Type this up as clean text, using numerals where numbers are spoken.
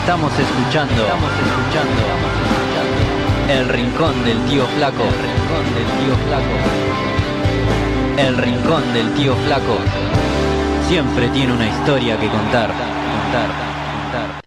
Estamos escuchando El Rincón del Tío Flaco. El Rincón del Tío Flaco siempre tiene una historia que contar.